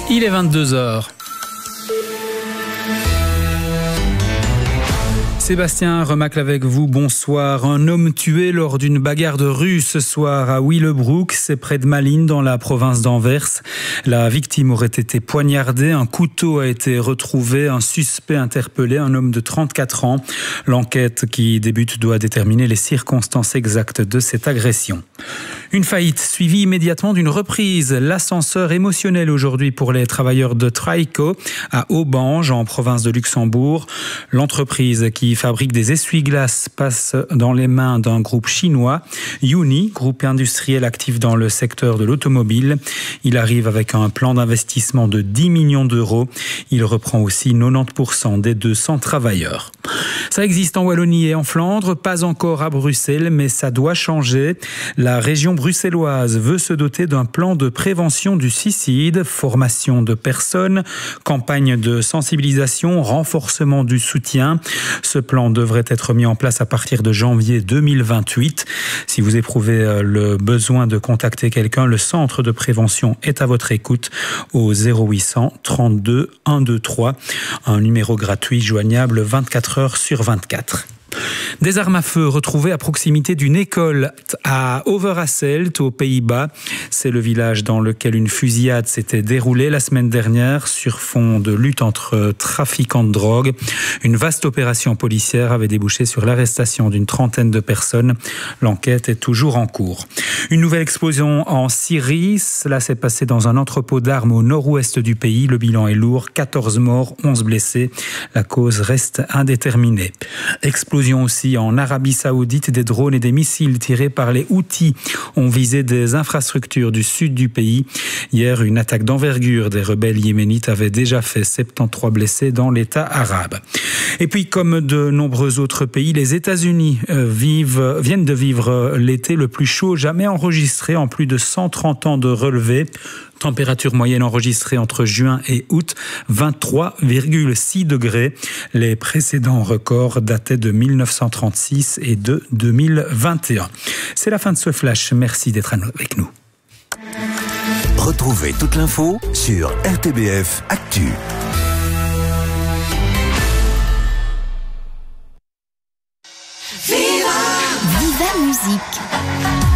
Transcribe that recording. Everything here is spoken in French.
Il est 22 heures. Sébastien Remacle avec vous, bonsoir. Un homme tué lors d'une bagarre de rue ce soir à Willebroek, c'est près de Malines dans la province d'Anvers. La victime aurait été poignardée, un couteau a été retrouvé, un suspect interpellé, un homme de 34 ans. L'enquête qui débute doit déterminer les circonstances exactes de cette agression. Une faillite suivie immédiatement d'une reprise. L'ascenseur émotionnel aujourd'hui pour les travailleurs de Trico à Aubange en province de Luxembourg. L'entreprise qui fabrique des essuie-glaces passe dans les mains d'un groupe chinois, Uni, groupe industriel actif dans le secteur de l'automobile. Il arrive avec un plan d'investissement de 10 millions d'euros. Il reprend aussi 90% des 200 travailleurs. Ça existe en Wallonie et en Flandre, pas encore à Bruxelles, mais ça doit changer. La région bruxelloise veut se doter d'un plan de prévention du suicide, formation de personnes, campagne de sensibilisation, renforcement du soutien. Ce plan devrait être mis en place à partir de janvier 2028. Si vous éprouvez le besoin de contacter quelqu'un, le centre de prévention est à votre écoute au 0800 32 123, un numéro gratuit joignable 24 heures sur 24. Des armes à feu retrouvées à proximité d'une école à Overasselt, aux Pays-Bas. C'est le village dans lequel une fusillade s'était déroulée la semaine dernière sur fond de lutte entre trafiquants de drogue. Une vaste opération policière avait débouché sur l'arrestation d'une trentaine de personnes. L'enquête est toujours en cours. Une nouvelle explosion en Syrie. Cela s'est passé dans un entrepôt d'armes au nord-ouest du pays. Le bilan est lourd, 14 morts, 11 blessés. La cause reste indéterminée. Explosion aussi en Arabie Saoudite, des drones et des missiles tirés par les Houthis ont visé des infrastructures du sud du pays. Hier, une attaque d'envergure des rebelles yéménites avait déjà fait 73 blessés dans l'État arabe. Et puis, comme de nombreux autres pays, les États-Unis viennent de vivre l'été le plus chaud jamais enregistré en plus de 130 ans de relevé. Température moyenne enregistrée entre juin et août, 23,6 degrés. Les précédents records dataient de 1936 et de 2021. C'est la fin de ce flash. Merci d'être avec nous. Retrouvez toute l'info sur RTBF Actu. Viva Musique.